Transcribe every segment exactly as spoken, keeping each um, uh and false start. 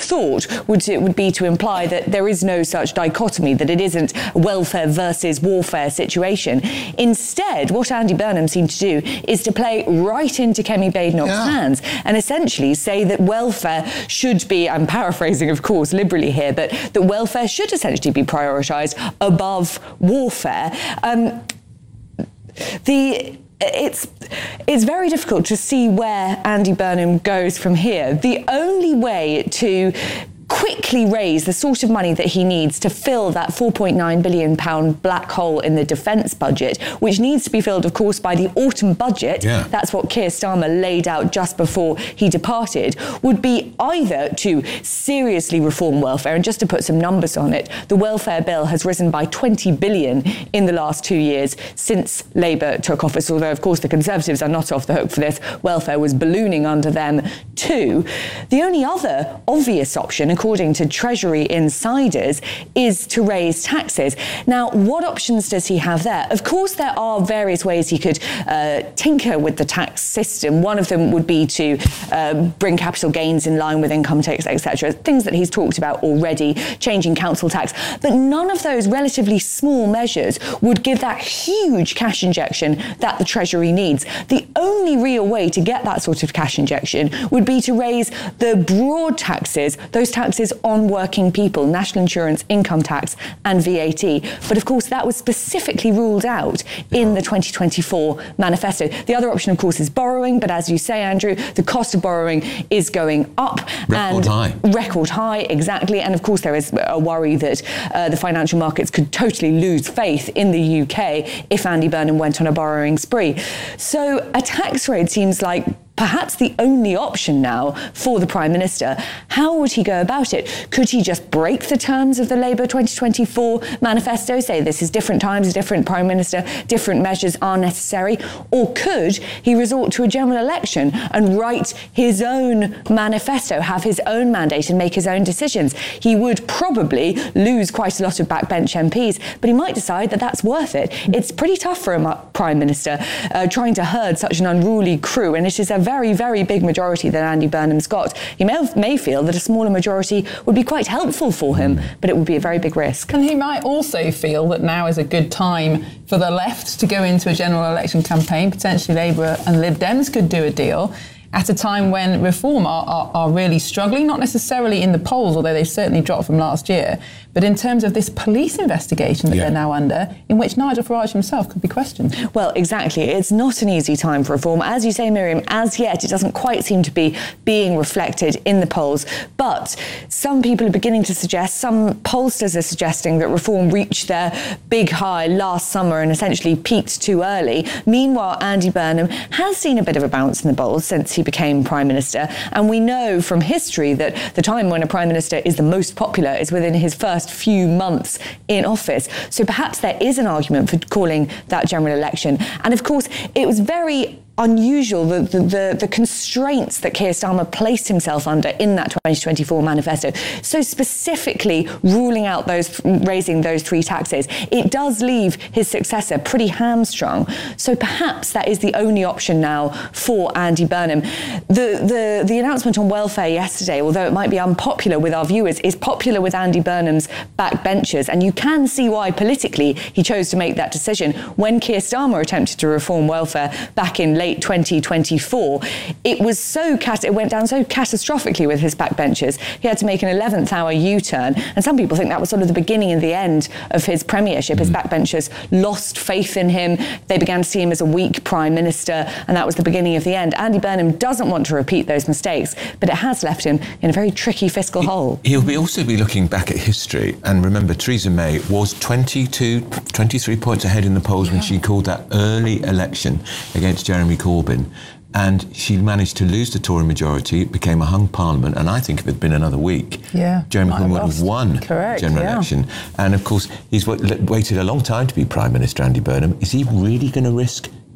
thought would, it would be to imply that there is no such dichotomy, that it isn't welfare versus warfare situation. Instead, what Andy Burnham seemed to do is to play right into Kemi Badenoch's yeah. hands and essentially say that welfare should be, I'm paraphrasing of course liberally here, but that welfare should essentially be prioritised above warfare. Um, the It's it's very difficult to see where Andy Burnham goes from here. The only way to quickly raise the sort of money that he needs to fill that four point nine billion pounds black hole in the defence budget, which needs to be filled, of course, by the autumn budget. Yeah. That's what Keir Starmer laid out just before he departed, would be either to seriously reform welfare, and just to put some numbers on it, the welfare bill has risen by twenty billion pounds in the last two years since Labour took office, although, of course, the Conservatives are not off the hook for this. Welfare was ballooning under them too. The only other obvious option, according to Treasury insiders, is to raise taxes. Now, what options does he have there? Of course, there are various ways he could uh, tinker with the tax system. One of them would be to uh, bring capital gains in line with income tax, et cetera, things that he's talked about already, changing council tax. But none of those relatively small measures would give that huge cash injection that the Treasury needs. The only real way to get that sort of cash injection would be to raise the broad taxes, those taxes on working people, national insurance, income tax and V A T. But of course, that was specifically ruled out in the twenty twenty-four manifesto. The other option, of course, is borrowing. But as you say, Andrew, the cost of borrowing is going up. Record and high. Record high, exactly. And of course, there is a worry that uh, the financial markets could totally lose faith in the U K if Andy Burnham went on a borrowing spree. So a tax raid seems like perhaps the only option now for the Prime Minister. How would he go about it? Could he just break the terms of the Labour twenty twenty-four manifesto, say this is different times, different Prime Minister, different measures are necessary? Or could he resort to a general election and write his own manifesto, have his own mandate and make his own decisions? He would probably lose quite a lot of backbench M Ps, but he might decide that that's worth it. It's pretty tough for a Prime Minister uh, trying to herd such an unruly crew, and it is a very, very big majority that Andy Burnham's got. He may, may feel that a smaller majority would be quite helpful for him, but it would be a very big risk. And he might also feel that now is a good time for the left to go into a general election campaign. Potentially Labour and Lib Dems could do a deal at a time when Reform are, are, are really struggling, not necessarily in the polls, although they've certainly dropped from last year, but in terms of this police investigation that yeah. they're now under, in which Nigel Farage himself could be questioned. Well, exactly. It's not an easy time for Reform. As you say, Miriam, as yet, it doesn't quite seem to be being reflected in the polls. But some people are beginning to suggest, some pollsters are suggesting that Reform reached their big high last summer and essentially peaked too early. Meanwhile, Andy Burnham has seen a bit of a bounce in the polls since he became Prime Minister. And we know from history that the time when a Prime Minister is the most popular is within his first few months in office. So perhaps there is an argument for calling that general election. And of course, it was very unusual, the, the, the, the constraints that Keir Starmer placed himself under in that twenty twenty-four manifesto. So specifically ruling out those, raising those three taxes, it does leave his successor pretty hamstrung. So perhaps that is the only option now for Andy Burnham. The, the, the announcement on welfare yesterday, although it might be unpopular with our viewers, is popular with Andy Burnham's backbenchers. And you can see why politically he chose to make that decision. When Keir Starmer attempted to reform welfare back in late twenty twenty-four, it was so cat- it went down so catastrophically with his backbenchers. He had to make an eleventh hour U-turn, and some people think that was sort of the beginning and the end of his premiership. His backbenchers lost faith in him. They began to see him as a weak Prime Minister, and that was the beginning of the end. Andy Burnham doesn't want to repeat those mistakes, but it has left him in a very tricky fiscal he, hole. He'll be also be looking back at history, and remember, Theresa May was twenty-two, twenty-three points ahead in the polls yeah. when she called that early election against Jeremy Corbyn, and she managed to lose the Tory majority. It became a hung parliament, and I think if it had been another week, yeah, Jeremy Corbyn would have won Correct, general yeah. election. And of course, he's waited a long time to be Prime Minister, Andy Burnham. Is he really going to risk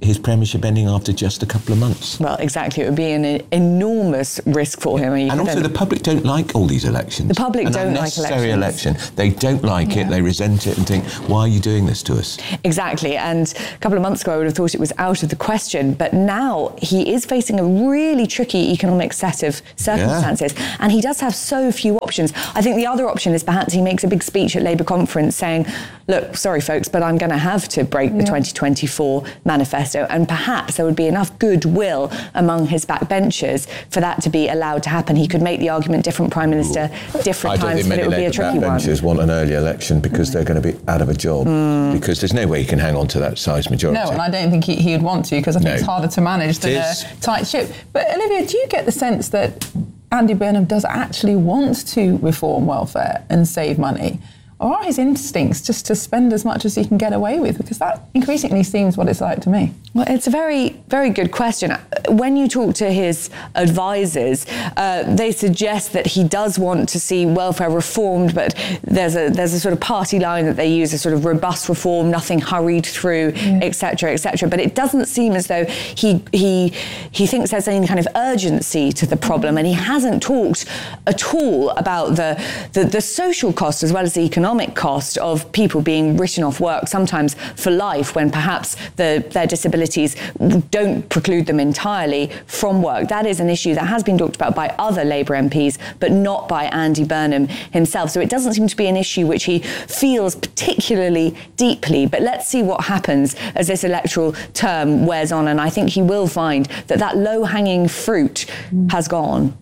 his premiership ending after just a couple of months. Well, exactly. It would be an enormous risk for him. And also, the public don't like all these elections. The public An don't like unnecessary elections. election. They don't like Yeah. it. They resent it and think, why are you doing this to us? Exactly. And a couple of months ago, I would have thought it was out of the question. But now he is facing a really tricky economic set of circumstances. Yeah. And he does have so few options. I think the other option is perhaps he makes a big speech at Labour conference saying, look, sorry, folks, but I'm going to have to break the yeah. twenty twenty-four manifesto. And perhaps there would be enough goodwill among his backbenchers for that to be allowed to happen. He could make the argument different Prime Minister, different times, but it would be a tricky one. I don't think many backbenchers want an early election because mm. they're going to be out of a job mm. because there's no way you can hang on to that size majority. No, and I don't think he, he would want to because I think no. it's harder to manage than a tight ship. But Olivia, do you get the sense that Andy Burnham does actually want to reform welfare and save money? Or are his instincts just to spend as much as he can get away with? Because that increasingly seems what it's like to me. Well, it's a very, very good question. When you talk to his advisors, uh, they suggest that he does want to see welfare reformed, but there's a there's a sort of party line that they use, a sort of robust reform, nothing hurried through, et cetera, et cetera. But it doesn't seem as though he he he thinks there's any kind of urgency to the problem, and he hasn't talked at all about the the, the social cost as well as the economic cost of people being written off work, sometimes for life, when perhaps the, their disabilities don't preclude them entirely from work. That is an issue that has been talked about by other Labour M Ps, but not by Andy Burnham himself. So it doesn't seem to be an issue which he feels particularly deeply. But let's see what happens as this electoral term wears on. And I think he will find that that low-hanging fruit has gone.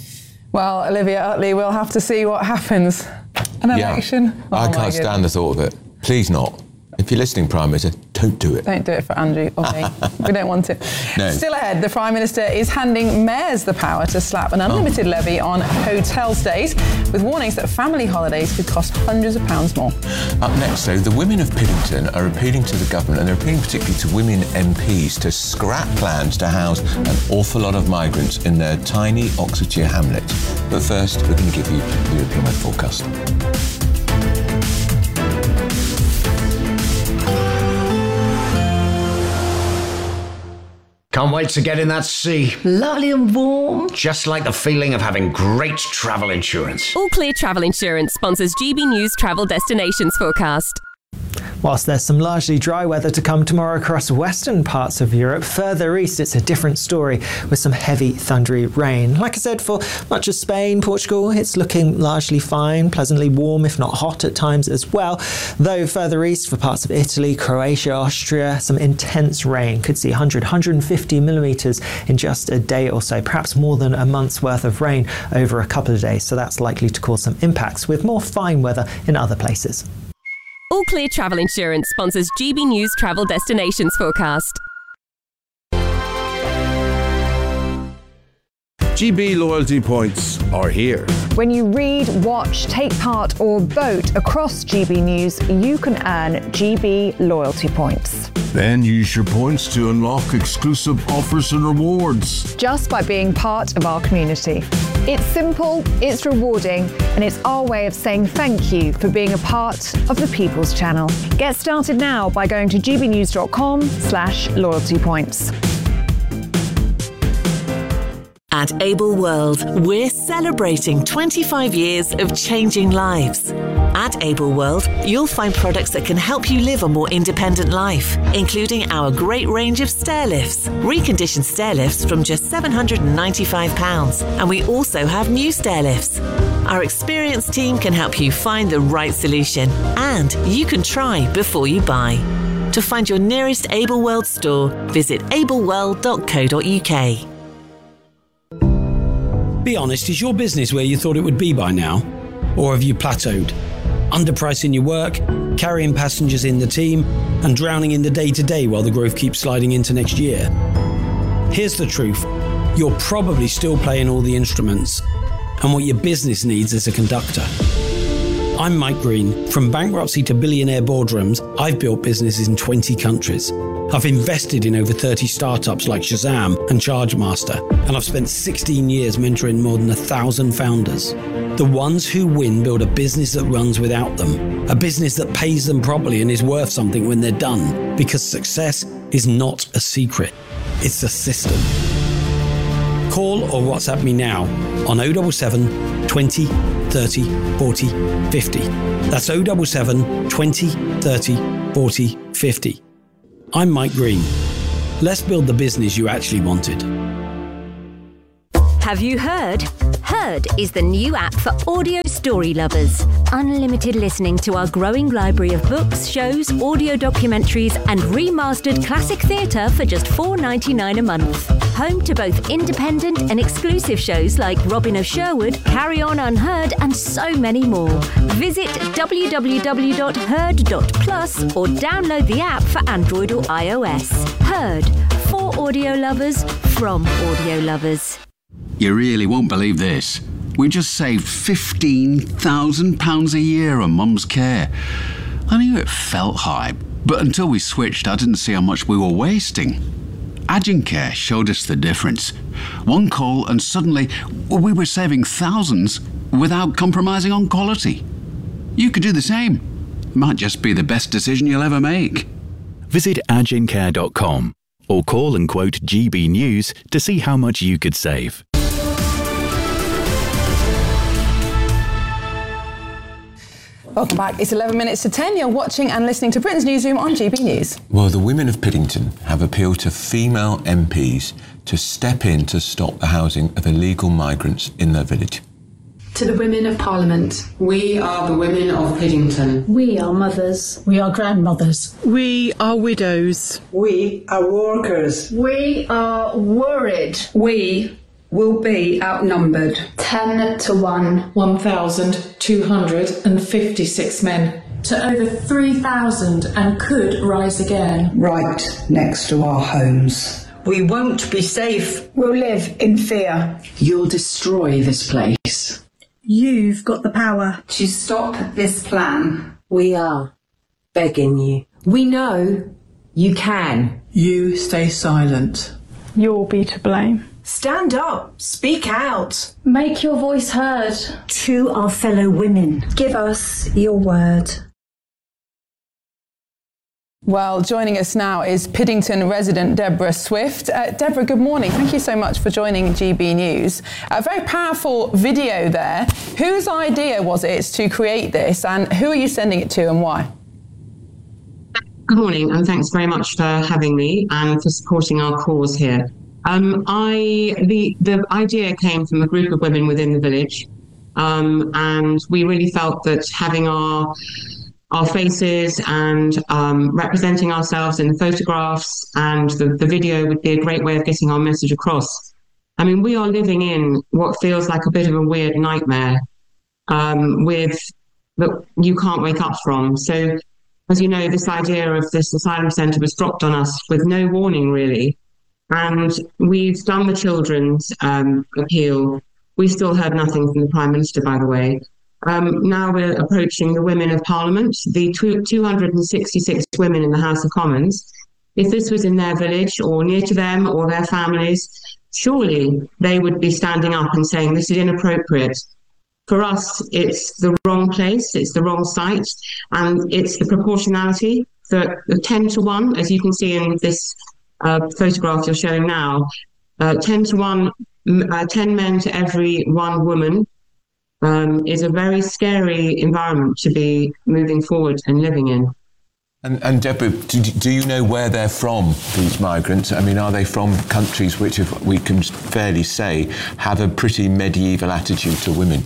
Well, Olivia Utley, we'll have to see what happens. An election? Yeah. Oh, I can't stand the thought of it. Please not. If you're listening, Prime Minister, don't do it. Don't do it for Andrew or me. We don't want it. No. Still ahead, the Prime Minister is handing mayors the power to slap an unlimited oh. levy on hotel stays, with warnings that family holidays could cost hundreds of pounds more. Up next, though, the women of Piddington are appealing to the government, and they're appealing particularly to women M Ps, to scrap plans to house an awful lot of migrants in their tiny Oxfordshire hamlet. But first, we're going to give you the European Weather Forecast. Can't wait to get in that sea. Lovely and warm. Just like the feeling of having great travel insurance. All Clear Travel Insurance sponsors G B News Travel Destinations Forecast. Whilst there's some largely dry weather to come tomorrow across western parts of Europe, further east it's a different story with some heavy thundery rain. Like I said, for much of Spain, Portugal, it's looking largely fine, pleasantly warm, if not hot at times as well. Though further east for parts of Italy, Croatia, Austria, some intense rain. Could see one hundred, one hundred fifty millimetres in just a day or so, perhaps more than a month's worth of rain over a couple of days. So that's likely to cause some impacts, with more fine weather in other places. All Clear Travel Insurance sponsors G B News Travel Destinations Forecast. G B loyalty points are here. When you read, watch, take part or vote across G B News, you can earn G B loyalty points. Then use your points to unlock exclusive offers and rewards. Just by being part of our community. It's simple, it's rewarding, and it's our way of saying thank you for being a part of the People's Channel. Get started now by going to gbnews.com slash loyalty points. At Able World, we're celebrating twenty-five years of changing lives. At Able World, you'll find products that can help you live a more independent life, including our great range of stair lifts, reconditioned stair lifts from just seven hundred ninety-five pounds. And we also have new stair lifts. Our experienced team can help you find the right solution, and you can try before you buy. To find your nearest Able World store, visit able world dot co dot uk. Be honest, is your business where you thought it would be by now? Or have you plateaued? Underpricing your work, carrying passengers in the team, and drowning in the day-to-day while the growth keeps sliding into next year? Here's the truth. You're probably still playing all the instruments, and what your business needs is a conductor. I'm Mike Green. From bankruptcy to billionaire boardrooms, I've built businesses in twenty countries. I've invested in over thirty startups like Shazam and Chargemaster, and I've spent sixteen years mentoring more than a thousand founders. The ones who win build a business that runs without them, a business that pays them properly and is worth something when they're done, because success is not a secret. It's a system. Call or WhatsApp me now on oh seven seven, twenty, thirty, forty, fifty. That's oh seven seven, twenty, thirty, forty, fifty. I'm Mike Green. Let's build the business you actually wanted. Have you heard? Heard is the new app for audio story lovers. Unlimited listening to our growing library of books, shows, audio documentaries and remastered classic theatre for just four dollars ninety-nine a month. Home to both independent and exclusive shows like Robin of Sherwood, Carry On Unheard and so many more. Visit w w w dot heard dot plus or download the app for Android or iOS. Heard, for audio lovers, from audio lovers. You really won't believe this. We just saved fifteen thousand pounds a year on Mum's care. I knew it felt high, but until we switched, I didn't see how much we were wasting. Agincare showed us the difference. One call and suddenly we were saving thousands without compromising on quality. You could do the same. Might just be the best decision you'll ever make. Visit agincare dot com or call and quote G B News to see how much you could save. Welcome back. It's eleven minutes to ten. You're watching and listening to Britain's Newsroom on G B News. Well, the women of Piddington have appealed to female M Ps to step in to stop the housing of illegal migrants in their village. To the women of Parliament. We are the women of Piddington. We are mothers. We are grandmothers. We are widows. We are workers. We are worried. We will be outnumbered. Ten to one. one thousand two hundred fifty-six men. To over three thousand and could rise again. Right next to our homes. We won't be safe. We'll live in fear. You'll destroy this place. You've got the power to stop this plan. We are begging you. We know you can. You stay silent. You'll be to blame. Stand up. Speak out. Make your voice heard. To our fellow women. Give us your word. Well, joining us now is Piddington resident Deborah Swift. Uh, Deborah, good morning. Thank you so much for joining G B News. A very powerful video there. Whose idea was it to create this, and who are you sending it to and why? Good morning, and thanks very much for having me and for supporting our cause here. Um, I the the idea came from a group of women within the village, um, and we really felt that having our our faces and um, representing ourselves in the photographs and the, the video would be a great way of getting our message across. I mean, we are living in what feels like a bit of a weird nightmare um, with that you can't wake up from. So, as you know, this idea of this asylum centre was dropped on us with no warning, really. And we've done the children's um, appeal. We still heard nothing from the Prime Minister, by the way. Um, now we're approaching the women of Parliament, the two hundred sixty-six women in the House of Commons. If this was in their village or near to them or their families, surely they would be standing up and saying this is inappropriate. For us, it's the wrong place, it's the wrong site, and it's the proportionality. The, the ten to one, as you can see in this uh, photograph you're showing now, uh, ten to one, uh, ten men to every one woman. Um, is a very scary environment to be moving forward and living in. And, and Deborah, do, do you know where they're from, these migrants? I mean, are they from countries which, if we can fairly say, have a pretty medieval attitude to women?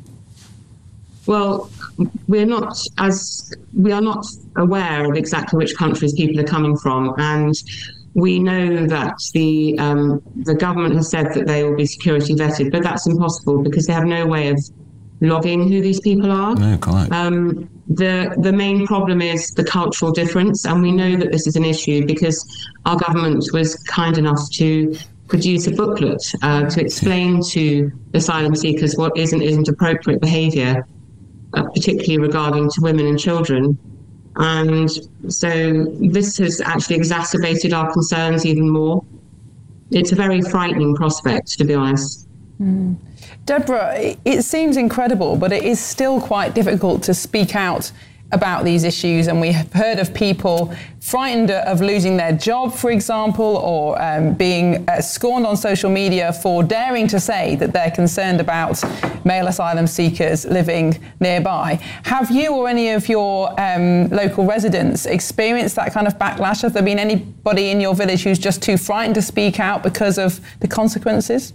Well, we're not as we are not aware of exactly which countries people are coming from, and we know that the um, the government has said that they will be security vetted, but that's impossible because they have no way of logging who these people are. No, quite. Um, the the main problem is the cultural difference, and we know that this is an issue because our government was kind enough to produce a booklet uh, to explain to asylum seekers what is and isn't appropriate behaviour, uh, particularly regarding to women and children. And so this has actually exacerbated our concerns even more. It's a very frightening prospect, to be honest. Mm. Deborah, it seems incredible, but it is still quite difficult to speak out about these issues, and we have heard of people frightened of losing their job, for example, or um, being uh, scorned on social media for daring to say that they're concerned about male asylum seekers living nearby. Have you or any of your um, local residents experienced that kind of backlash? Have there been anybody in your village who's just too frightened to speak out because of the consequences?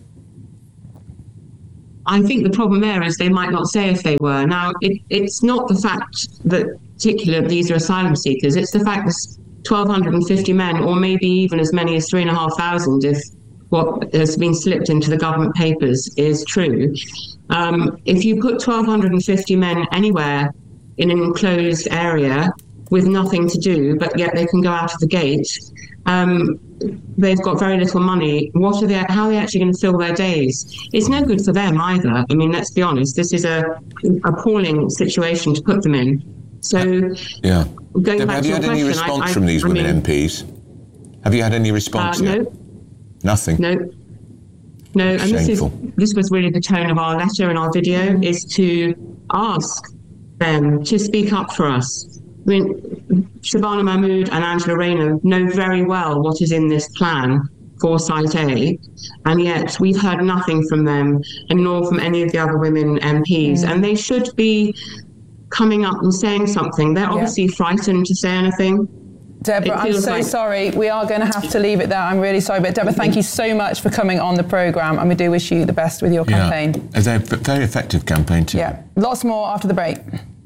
I think the problem there is they might not say if they were. Now, it, it's not the fact that particular these are asylum seekers. It's the fact that one thousand two hundred fifty men, or maybe even as many as three thousand five hundred if what has been slipped into the government papers is true. Um, if you put one thousand two hundred fifty men anywhere in an enclosed area with nothing to do, but yet they can go out of the gate, um, they've got very little money. What are they? How are they actually going to fill their days? It's no good for them either. I mean, let's be honest. This is a appalling situation to put them in. So, yeah. Going Deb, back have to you your had any question, response I, I, from these I women mean, M Ps? Have you had any response uh, yet? No. Nothing. No. No. And this is Shameful. this was really the tone of our letter and our video, is to ask them to speak up for us. I mean, Shabana Mahmood and Angela Rayner know very well what is in this plan for Site A, and yet we've heard nothing from them, and nor from any of the other women M Ps. Mm. And they should be coming up and saying something. They're obviously yeah. frightened to say anything. Deborah, I'm so like... sorry. We are going to have to leave it there. I'm really sorry. But Deborah, thank you so much for coming on the programme, and we do wish you the best with your yeah. campaign. It's a very effective campaign too. Yeah. Lots more after the break.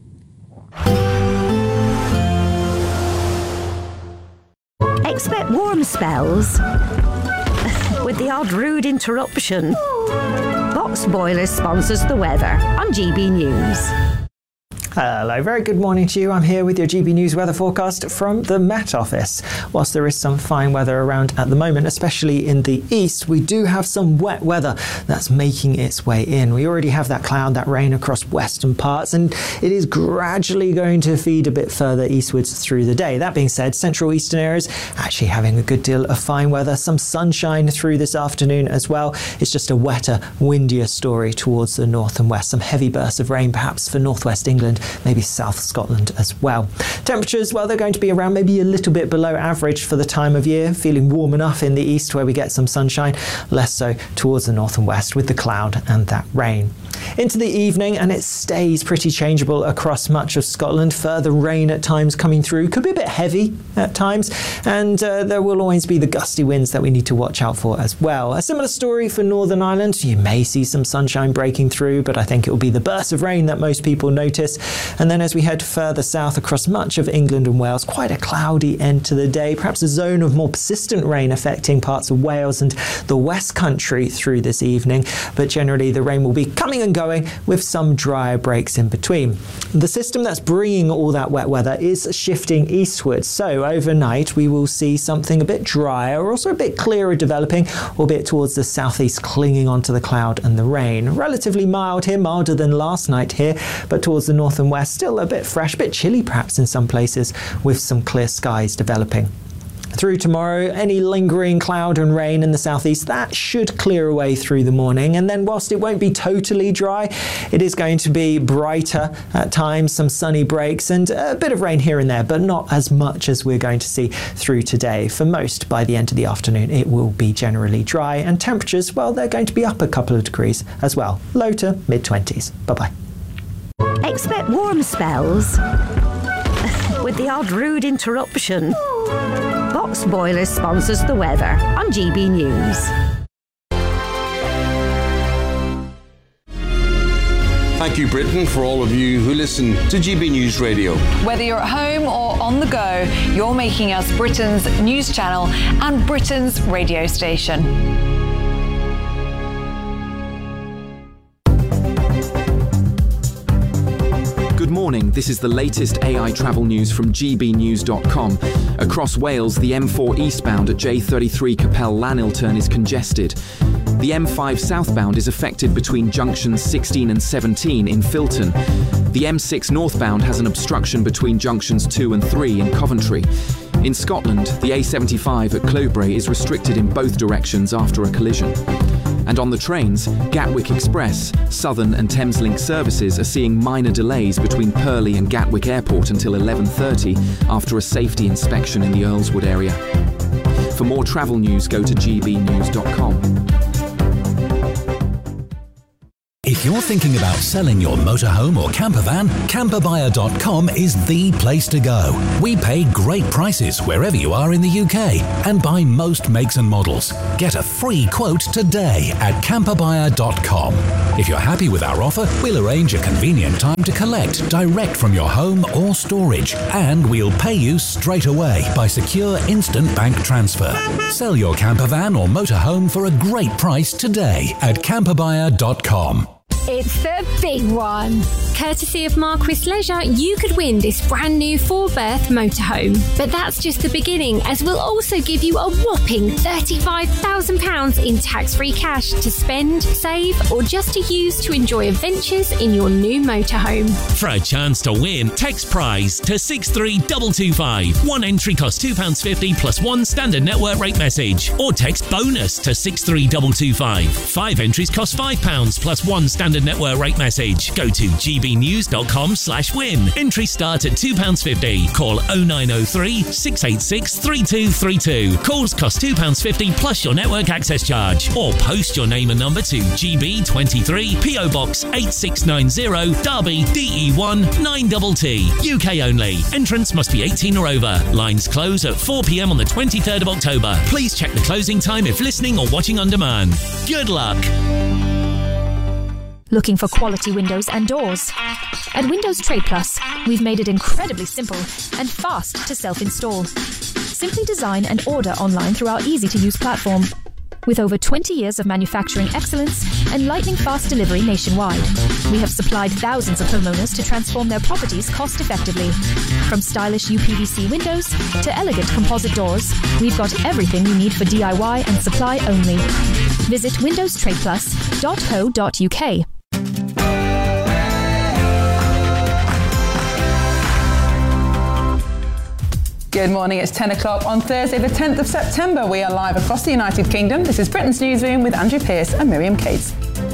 Expect warm spells with the odd rude interruption. Box Boilers sponsors the weather on G B News. Hello, very good morning to you. I'm here with your G B News weather forecast from the Met Office. Whilst there is some fine weather around at the moment, especially in the east, we do have some wet weather that's making its way in. We already have that cloud, that rain across western parts, and it is gradually going to feed a bit further eastwards through the day. That being said, central eastern areas actually having a good deal of fine weather, some sunshine through this afternoon as well. It's just a wetter, windier story towards the north and west. Some heavy bursts of rain perhaps for northwest England, maybe South Scotland as well. Temperatures, well, they're going to be around maybe a little bit below average for the time of year, feeling warm enough in the east where we get some sunshine, less so towards the north and west with the cloud and that rain. Into the evening, and it stays pretty changeable across much of Scotland. Further rain at times coming through, could be a bit heavy at times, and uh, there will always be the gusty winds that we need to watch out for as well. A similar story for Northern Ireland. You may see some sunshine breaking through, but I think it will be the burst of rain that most people notice. And then as we head further south across much of England and Wales, quite a cloudy end to the day, perhaps a zone of more persistent rain affecting parts of Wales and the West Country through this evening, but generally the rain will be coming and going with some drier breaks in between. The system that's bringing all that wet weather is shifting eastwards, so overnight we will see something a bit drier, also a bit clearer developing, albeit towards the southeast, clinging onto the cloud and the rain. Relatively mild here, milder than last night here, but towards the north and west still a bit fresh, a bit chilly perhaps in some places, with some clear skies developing. Through tomorrow, any lingering cloud and rain in the southeast, that should clear away through the morning. And then whilst it won't be totally dry, it is going to be brighter at times, some sunny breaks and a bit of rain here and there, but not as much as we're going to see through today. For most, by the end of the afternoon, it will be generally dry, and temperatures, well, they're going to be up a couple of degrees as well, low to mid twenties. Bye-bye. Expect warm spells with the odd rude interruption. Box Boilers sponsors the weather on G B News. Thank you, Britain, for all of you who listen to G B News Radio. Whether you're at home or on the go, you're making us Britain's news channel and Britain's radio station. Good morning, this is the latest A I travel news from G B news dot com. Across Wales, the M four eastbound at J thirty-three Capel Llanilturn is congested. The M five southbound is affected between junctions sixteen and seventeen in Filton. The M six northbound has an obstruction between junctions two and three in Coventry. In Scotland, the A seventy-five at Clowbray is restricted in both directions after a collision. And on the trains, Gatwick Express, Southern and Thameslink services are seeing minor delays between Purley and Gatwick Airport until eleven thirty after a safety inspection in the Earlswood area. For more travel news, go to g b news dot com. If you're thinking about selling your motorhome or camper van, camper buyer dot com is the place to go. We pay great prices wherever you are in the U K and buy most makes and models. Get a free quote today at camper buyer dot com. If you're happy with our offer, we'll arrange a convenient time to collect direct from your home or storage, and we'll pay you straight away by secure instant bank transfer. Sell your camper van or motorhome for a great price today at camper buyer dot com. It's the big one. Courtesy of Marquis Leisure, you could win this brand new four-berth motorhome. But that's just the beginning, as we'll also give you a whopping thirty-five thousand pounds in tax-free cash to spend, save, or just to use to enjoy adventures in your new motorhome. For a chance to win, text prize to six three two two five. One entry costs two pounds fifty plus one standard network rate message. Or text bonus to six three two two five. Five entries cost five pounds plus one standard network rate message. Go to g b news dot com slash win. Entries start at two pounds fifty. Call oh nine oh three, six eight six, three two three two. Calls cost two pounds fifty plus your network access charge. Or post your name and number to G B twenty-three, P O Box eight six nine zero, Derby, D E one nine T T. U K only. Entrance must be eighteen or over. Lines close at four p m on the twenty-third of October. Please check the closing time if listening or watching on demand. Good luck. Looking for quality windows and doors? At Windows Trade Plus, we've made it incredibly simple and fast to self-install. Simply design and order online through our easy-to-use platform. With over twenty years of manufacturing excellence and lightning-fast delivery nationwide, we have supplied thousands of homeowners to transform their properties cost-effectively. From stylish U P V C windows to elegant composite doors, we've got everything you need for D I Y and supply only. Visit windows trade plus dot co dot u k. Good morning, it's ten o'clock on Thursday the tenth of September. We are live across the United Kingdom. This is Britain's Newsroom with Andrew Pearce and Miriam Cates.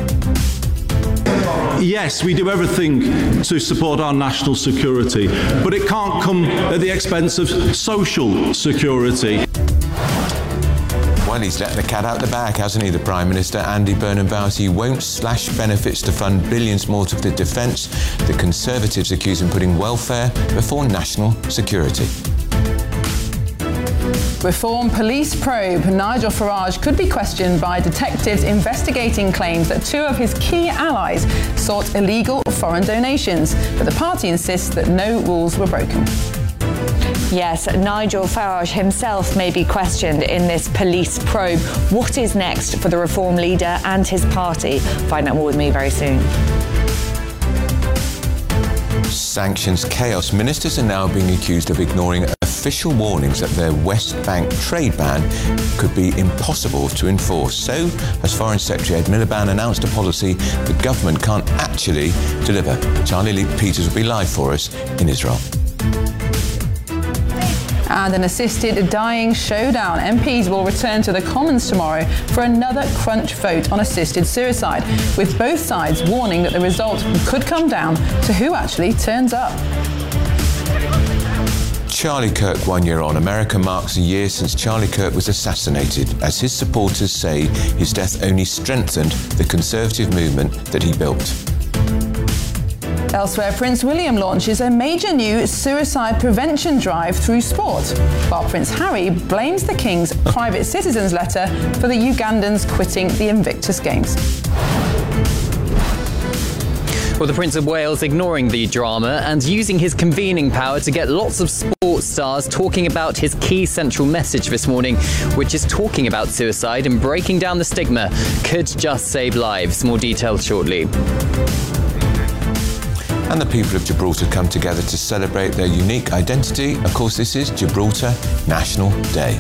Yes, we do everything to support our national security, but it can't come at the expense of social security. Well, he's let the cat out the bag, hasn't he, the Prime Minister? Andy Burnham vows he won't slash benefits to fund billions more to the defence. The Conservatives accuse him of putting welfare before national security. Reform police probe. Nigel Farage could be questioned by detectives investigating claims that two of his key allies sought illegal foreign donations, but the party insists that no rules were broken. Yes, Nigel Farage himself may be questioned in this police probe. What is next for the Reform leader and his party? Find out more with me very soon. Sanctions chaos. Ministers are now being accused of ignoring official warnings that their West Bank trade ban could be impossible to enforce. So, as Foreign Secretary Ed Miliband announced a policy the government can't actually deliver. Charlie Lee Peters will be live for us in Israel. And an assisted dying showdown. M Ps will return to the Commons tomorrow for another crunch vote on assisted suicide, with both sides warning that the result could come down to who actually turns up. Charlie Kirk one year on. America marks a year since Charlie Kirk was assassinated, as his supporters say his death only strengthened the Conservative movement that he built. Elsewhere, Prince William launches a major new suicide prevention drive through sport, while Prince Harry blames the King's private citizens letter for the Ugandans quitting the Invictus Games. Well, the Prince of Wales ignoring the drama and using his convening power to get lots of sports stars talking about his key central message this morning, which is talking about suicide and breaking down the stigma could just save lives. More details shortly. And the people of Gibraltar come together to celebrate their unique identity. Of course, this is Gibraltar National Day.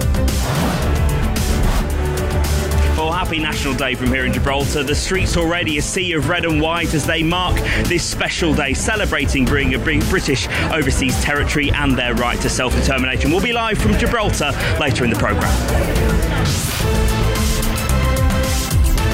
Well, happy National Day from here in Gibraltar. The streets already a sea of red and white as they mark this special day, celebrating being a British overseas territory and their right to self-determination. We'll be live from Gibraltar later in the programme.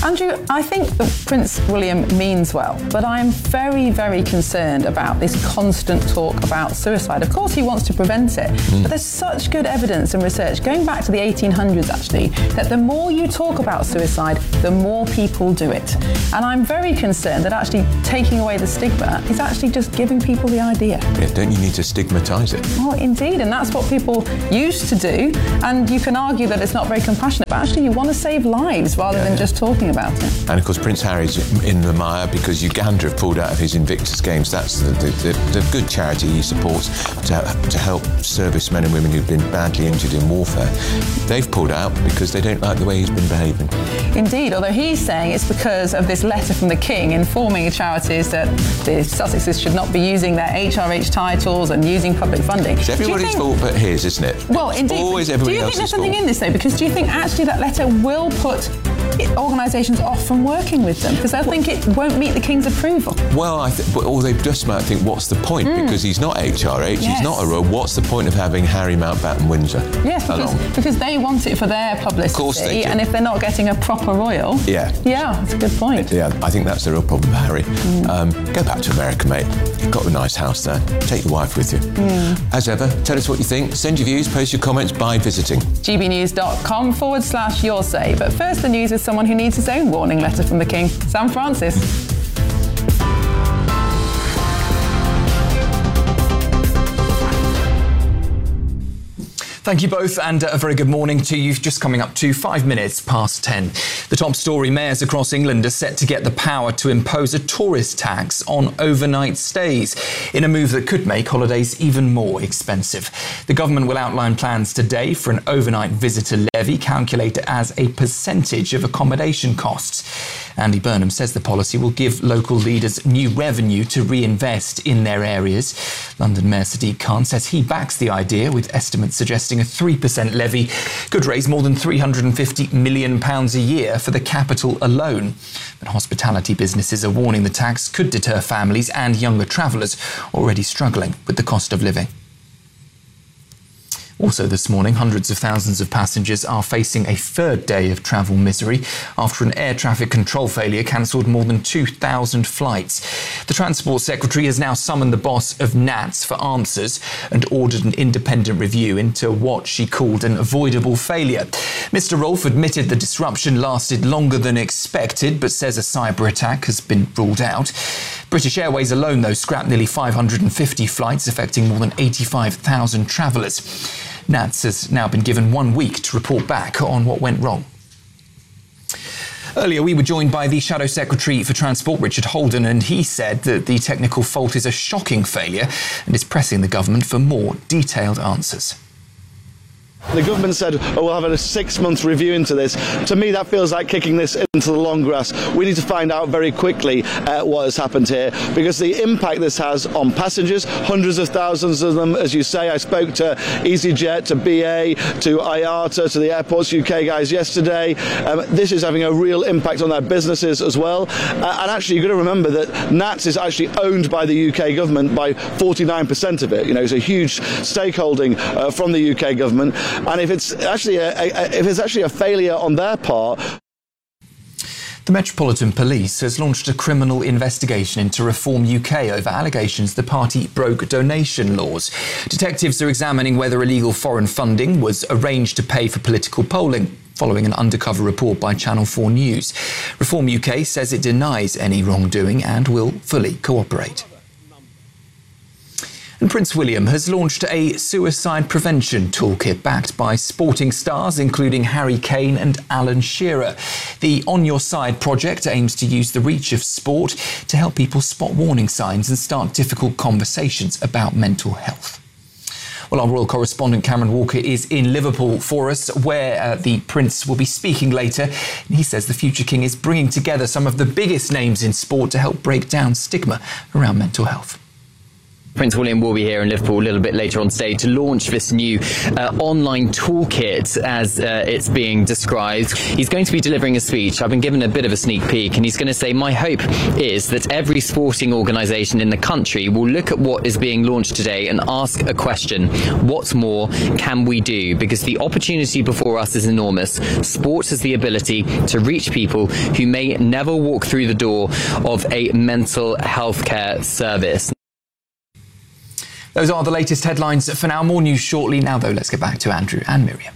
Andrew, I think that Prince William means well, but I'm very, very concerned about this constant talk about suicide. Of course, he wants to prevent it, mm. but there's such good evidence and research, going back to the eighteen hundreds actually, that the more you talk about suicide, the more people do it. And I'm very concerned that actually taking away the stigma is actually just giving people the idea. Yeah, don't you need to stigmatise it? Oh, indeed, and that's what people used to do. And you can argue that it's not very compassionate, but actually you want to save lives rather yeah, than yeah. just talking about it. And of course, Prince Harry's in the mire because Uganda have pulled out of his Invictus Games. That's the, the, the, the good charity he supports to, to help servicemen and women who've been badly injured in warfare. They've pulled out because they don't like the way he's been behaving. Indeed, although he's saying it's because of this letter from the King informing charities that the Sussexes should not be using their H R H titles and using public funding. It's everybody's think, fault but his, isn't it? Well, it's indeed. Always everybody do you think there's something fault. in this, though? Because do you think actually that letter will put organisations off from working with them because they'll think it won't meet the King's approval? Well, I th- but or they just might think, what's the point? Mm. Because he's not H R H, yes. he's not a royal. What's the point of having Harry Mountbatten Windsor? Yes, because, because they want it for their publicity. Of course they do. And if they're not getting a proper royal, yeah, yeah, that's a good point. Yeah, I think that's the real problem, Harry. Mm. Um, go back to America, mate. You've got a nice house there. Take your wife with you. Mm. As ever, tell us what you think. Send your views, post your comments by visiting gbnews.com forward slash your say. But first, the news with someone who needs his own warning letter from the King, Sam Francis. Thank you both, and a very good morning to you. Just coming up to five minutes past ten. The top story: mayors across England are set to get the power to impose a tourist tax on overnight stays, in a move that could make holidays even more expensive. The government will outline plans today for an overnight visitor levy calculated as a percentage of accommodation costs. Andy Burnham says the policy will give local leaders new revenue to reinvest in their areas. London Mayor Sadiq Khan says he backs the idea, with estimates suggesting a three percent levy could raise more than three hundred fifty million pounds a year for the capital alone. But hospitality businesses are warning the tax could deter families and younger travellers already struggling with the cost of living. Also this morning, hundreds of thousands of passengers are facing a third day of travel misery after an air traffic control failure cancelled more than two thousand flights. The Transport Secretary has now summoned the boss of N A T S for answers and ordered an independent review into what she called an avoidable failure. Mister Rolfe admitted the disruption lasted longer than expected, but says a cyber attack has been ruled out. British Airways alone, though, scrapped nearly five hundred fifty flights, affecting more than eighty-five thousand travellers. N A T S has now been given one week to report back on what went wrong. Earlier, we were joined by the Shadow Secretary for Transport, Richard Holden, and he said that the technical fault is a shocking failure and is pressing the government for more detailed answers. The government said, oh, we'll have a six-month review into this. To me, that feels like kicking this into the long grass. We need to find out very quickly uh, what has happened here, because the impact this has on passengers, hundreds of thousands of them, as you say. I spoke to EasyJet, to B A, to I A T A, to the Airports U K guys yesterday. Um, this is having a real impact on their businesses as well. Uh, and actually, you've got to remember that N A T S is actually owned by the U K government by forty-nine percent of it. You know, it's a huge stakeholding uh, from the U K government. And if it's actually a, a, if it's actually a failure on their part. The Metropolitan Police has launched a criminal investigation into Reform U K over allegations the party broke donation laws. Detectives are examining whether illegal foreign funding was arranged to pay for political polling, following an undercover report by Channel four News. Reform U K says it denies any wrongdoing and will fully cooperate. And Prince William has launched a suicide prevention toolkit backed by sporting stars, including Harry Kane and Alan Shearer. The On Your Side project aims to use the reach of sport to help people spot warning signs and start difficult conversations about mental health. Well, our royal correspondent Cameron Walker is in Liverpool for us, where uh, the Prince will be speaking later. And he says the future king is bringing together some of the biggest names in sport to help break down stigma around mental health. Prince William will be here in Liverpool a little bit later on today to launch this new uh, online toolkit, as uh, it's being described. He's going to be delivering a speech. I've been given a bit of a sneak peek, and he's going to say, my hope is that every sporting organisation in the country will look at what is being launched today and ask a question. What more can we do? Because the opportunity before us is enormous. Sport has the ability to reach people who may never walk through the door of a mental health care service. Those are the latest headlines for now. More news shortly. Now, though, let's get back to Andrew and Miriam.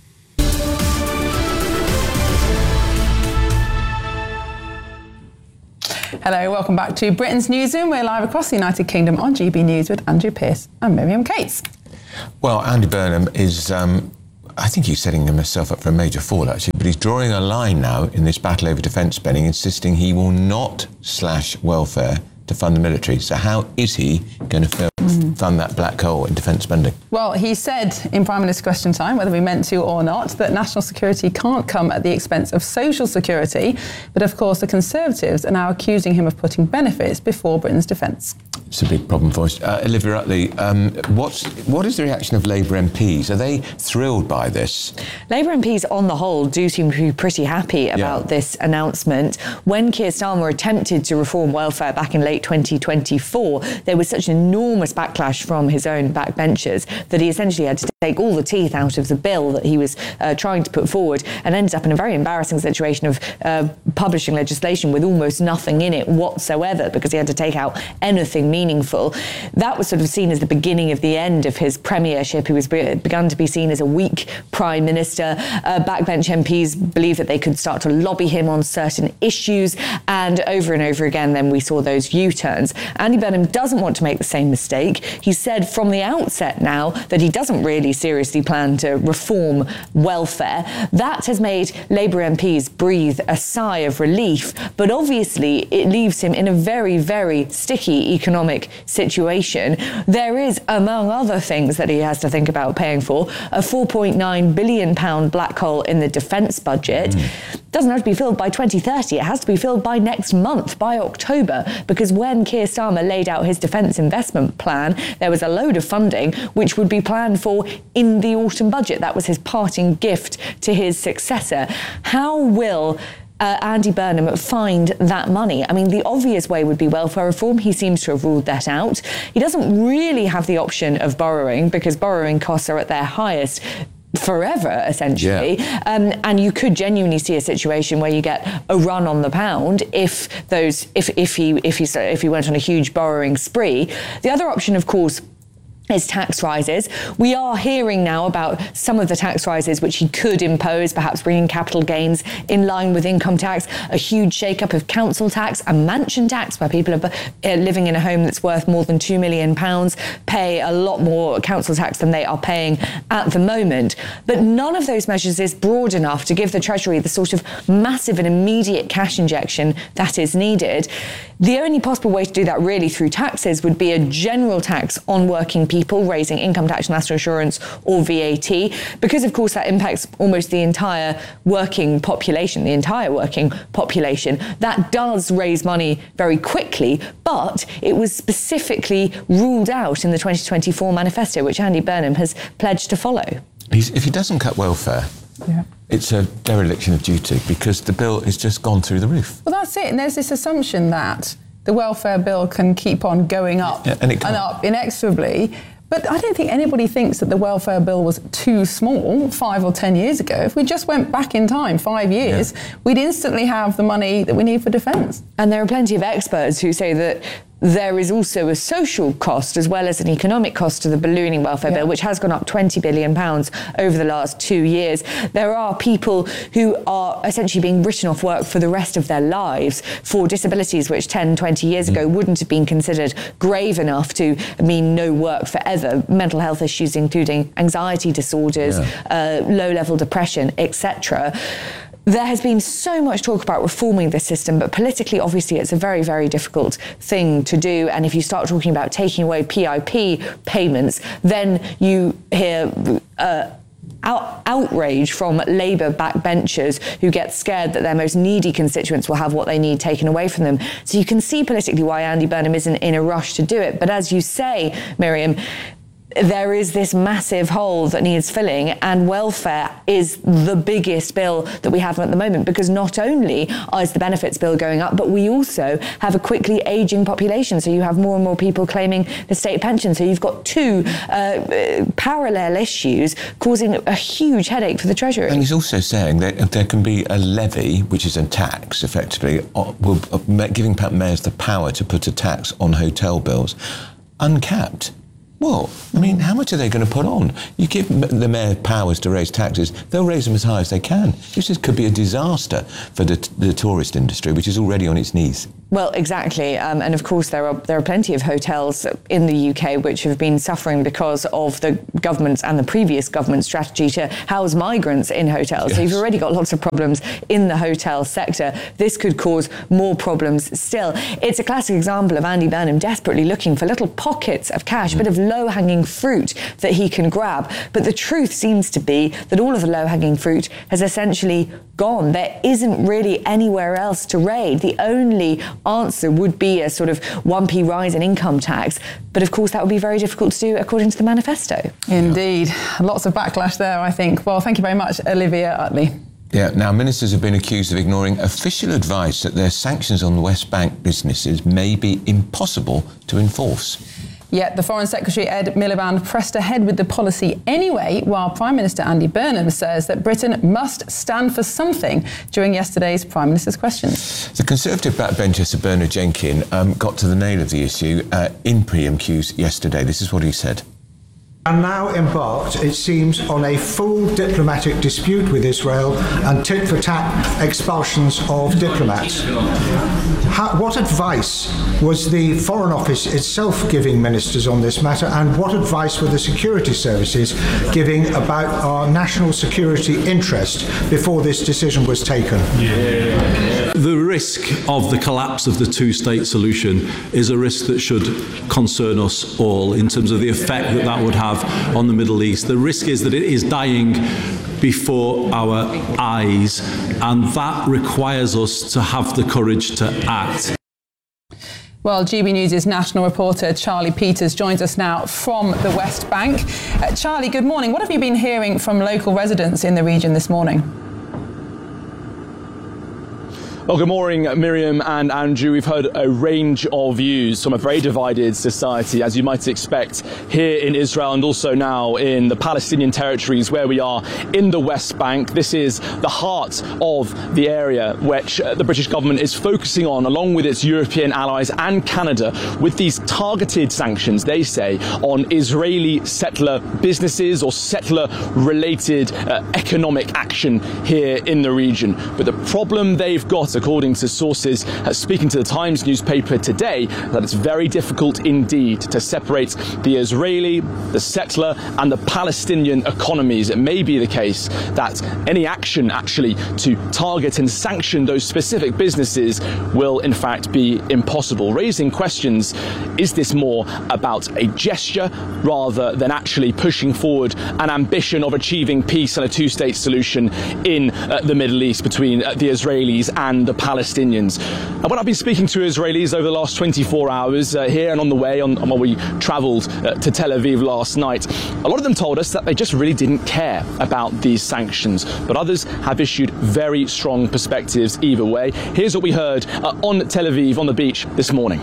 Hello, welcome back to Britain's Newsroom. We're live across the United Kingdom on G B News with Andrew Pearce and Miriam Cates. Well, Andy Burnham is, um, I think he's setting himself up for a major fall, actually, but he's drawing a line now in this battle over defence spending, insisting he will not slash welfare to fund the military. So how is he going to mm. fund that black hole in defence spending? Well, he said in Prime Minister's Question Time, whether we meant to or not, that national security can't come at the expense of social security. But of course, the Conservatives are now accusing him of putting benefits before Britain's defence. It's a big problem for us. Uh, Olivia Utley, um, what's, what is the reaction of Labour M Ps? Are they thrilled by this? Labour M Ps, on the whole, do seem to be pretty happy about yeah. this announcement. When Keir Starmer attempted to reform welfare back in late twenty twenty-four, there was such an enormous backlash from his own backbenchers that he essentially had to take all the teeth out of the bill that he was uh, trying to put forward, and ended up in a very embarrassing situation of uh, publishing legislation with almost nothing in it whatsoever, because he had to take out anything meaningful. That was sort of seen as the beginning of the end of his premiership. He was be- begun to be seen as a weak prime minister. Uh, backbench M Ps believed that they could start to lobby him on certain issues, and over and over again then we saw those U-turns. Andy Burnham doesn't want to make the same mistake. He said from the outset now that he doesn't really seriously plan to reform welfare. That has made Labour M Ps breathe a sigh of relief, but obviously it leaves him in a very, very sticky economic situation. There is, among other things that he has to think about paying for, a four point nine billion pounds black hole in the defence budget. Mm. Doesn't have to be filled by twenty thirty. It has to be filled by next month, by October, because when Keir Starmer laid out his defence investment plan, there was a load of funding which would be planned for in the autumn budget. That was his parting gift to his successor. How will Uh, Andy Burnham find that money? I mean, the obvious way would be welfare reform. He seems to have ruled that out. He doesn't really have the option of borrowing, because borrowing costs are at their highest forever, essentially. Yeah. Um, and you could genuinely see a situation where you get a run on the pound if those, if if he if he if he went on a huge borrowing spree. The other option, of course, is tax rises. We are hearing now about some of the tax rises which he could impose, perhaps bringing capital gains in line with income tax, a huge shake-up of council tax, a mansion tax where people are living in a home that's worth more than two million pounds pay a lot more council tax than they are paying at the moment. But none of those measures is broad enough to give the Treasury the sort of massive and immediate cash injection that is needed. The only possible way to do that really through taxes would be a general tax on working people. people, raising income tax, national insurance or V A T, because of course that impacts almost the entire working population, the entire working population. That does raise money very quickly, but it was specifically ruled out in the twenty twenty-four manifesto, which Andy Burnham has pledged to follow. He's, if he doesn't cut welfare, yeah. it's a dereliction of duty, because the bill has just gone through the roof. Well, that's it. And there's this assumption that the welfare bill can keep on going up yeah, and, it and up inexorably. But I don't think anybody thinks that the welfare bill was too small five or ten years ago. If we just went back in time five years, yeah. we'd instantly have the money that we need for defence. And there are plenty of experts who say that there is also a social cost as well as an economic cost to the ballooning welfare yeah. bill, which has gone up twenty billion pounds over the last two years. There are people who are essentially being written off work for the rest of their lives for disabilities which ten, twenty years ago wouldn't have been considered grave enough to mean no work forever. Mental health issues, including anxiety disorders, yeah. uh, low-level depression, et cetera. There has been so much talk about reforming this system, but politically, obviously, it's a very, very difficult thing to do. And if you start talking about taking away P I P payments, then you hear uh, out- outrage from Labour backbenchers who get scared that their most needy constituents will have what they need taken away from them. So you can see politically why Andy Burnham isn't in a rush to do it. But as you say, Miriam, there is this massive hole that needs filling, and welfare is the biggest bill that we have at the moment, because not only is the benefits bill going up, but we also have a quickly ageing population. So you have more and more people claiming the state pension. So you've got two uh, parallel issues causing a huge headache for the Treasury. And he's also saying that there can be a levy, which is a tax, effectively, giving mayors the power to put a tax on hotel bills, uncapped. Well, I mean, how much are they going to put on? You give the mayor powers to raise taxes, they'll raise them as high as they can. This is, could be a disaster for the, the tourist industry, which is already on its knees. Well, exactly. Um, and of course, there are there are plenty of hotels in the U K which have been suffering because of the government's and the previous government's strategy to house migrants in hotels. Yes. So you've already got lots of problems in the hotel sector. This could cause more problems still. It's a classic example of Andy Burnham desperately looking for little pockets of cash, mm. a bit of low-hanging fruit that he can grab. But the truth seems to be that all of the low-hanging fruit has essentially gone. There isn't really anywhere else to raid. The only answer would be a sort of one p rise in income tax. But of course, that would be very difficult to do according to the manifesto. Indeed. Lots of backlash there, I think. Well, thank you very much, Olivia Utley. Yeah, now ministers have been accused of ignoring official advice that their sanctions on the West Bank businesses may be impossible to enforce. Yet the Foreign Secretary Ed Miliband pressed ahead with the policy anyway, while Prime Minister Andy Burnham says that Britain must stand for something during yesterday's Prime Minister's questions. The Conservative backbencher Sir Bernard Jenkin um, got to the nail of the issue uh, in P M Qs yesterday. This is what he said. And now embarked, it seems, on a full diplomatic dispute with Israel and tit-for-tat expulsions of diplomats. How, what advice was the Foreign Office itself giving ministers on this matter, and what advice were the security services giving about our national security interest before this decision was taken? Yeah. The risk of the collapse of the two-state solution is a risk that should concern us all in terms of the effect that that would have on the Middle East. The risk is that it is dying before our eyes, and that requires us to have the courage to act. Well, G B News' national reporter Charlie Peters joins us now from the West Bank. Uh, Charlie, good morning. What have you been hearing from local residents in the region this morning? Well, good morning, Miriam and Andrew. We've heard a range of views from a very divided society, as you might expect, here in Israel and also now in the Palestinian territories where we are in the West Bank. This is the heart of the area which the British government is focusing on, along with its European allies and Canada, with these targeted sanctions, they say, on Israeli settler businesses or settler-related uh, economic action here in the region. But the problem they've got, according to sources uh, speaking to the Times newspaper today, that it's very difficult indeed to separate the Israeli, the settler and the Palestinian economies. It may be the case that any action actually to target and sanction those specific businesses will in fact be impossible, raising questions: is this more about a gesture rather than actually pushing forward an ambition of achieving peace and a two-state solution in uh, the Middle East between uh, the Israelis and the Palestinians? And when I've been speaking to Israelis over the last twenty-four hours uh, here and on the way on, on when we travelled uh, to Tel Aviv last night, a lot of them told us that they just really didn't care about these sanctions, but others have issued very strong perspectives either way. Here's what we heard uh, on Tel Aviv on the beach this morning.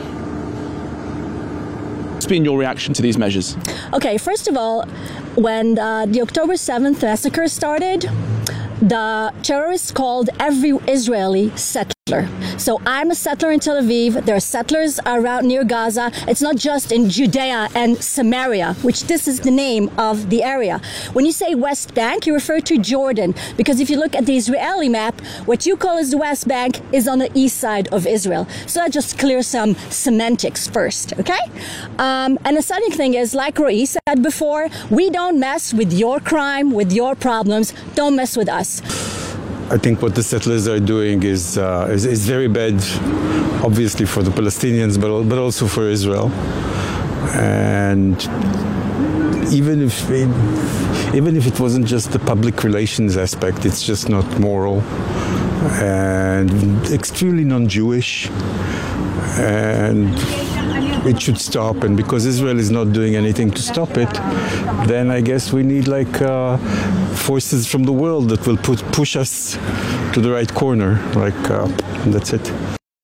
What's been your reaction to these measures? Okay, first of all, when uh, the October seventh massacre started, the terrorists called every Israeli settler. So I'm a settler in Tel Aviv. There are settlers around near Gaza. It's not just in Judea and Samaria, which this is the name of the area. When you say West Bank, you refer to Jordan, because if you look at the Israeli map, what you call as the West Bank is on the east side of Israel. So that just clears some semantics first, okay? Um, and the second thing is, like Roy said before, we don't mess with your crime, with your problems. Don't mess with us. I think what the settlers are doing is, uh, is is very bad, obviously for the Palestinians, but but also for Israel. And even if even if it wasn't just the public relations aspect, it's just not moral and extremely non-Jewish, and it should stop. And because Israel is not doing anything to stop it, then I guess we need like uh, forces from the world that will put, push us to the right corner. Like uh, that's it.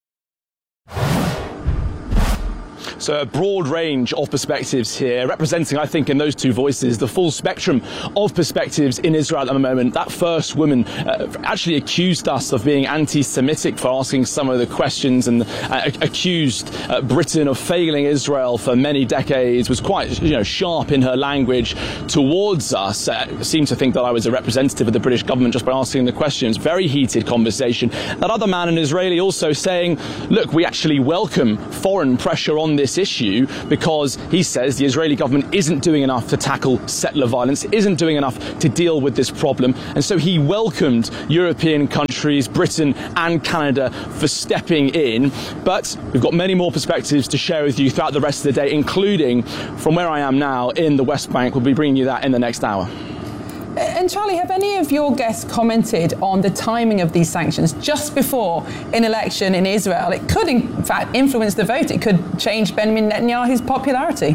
So a broad range of perspectives here, representing, I think, in those two voices, the full spectrum of perspectives in Israel at the moment. That first woman uh, actually accused us of being anti-Semitic for asking some of the questions, and uh, accused uh, Britain of failing Israel for many decades, was quite, you know, sharp in her language towards us. Uh, seemed to think that I was a representative of the British government just by asking the questions. Very heated conversation. That other man, an Israeli, also saying, look, we actually welcome foreign pressure on this issue, because he says the Israeli government isn't doing enough to tackle settler violence, isn't doing enough to deal with this problem, and so he welcomed European countries, Britain and Canada, for stepping in. But we've got many more perspectives to share with you throughout the rest of the day, including from where I am now in the West Bank. We'll be bringing you that in the next hour. And Charlie, have any of your guests commented on the timing of these sanctions just before an election in Israel? It could, in fact, influence the vote. It could change Benjamin Netanyahu's popularity.